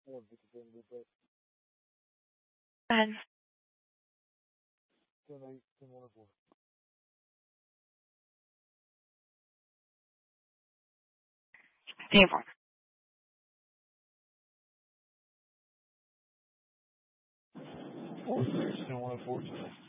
157 be back. And 10-8, 10-1-4. Table. 4-6, 10-1-4.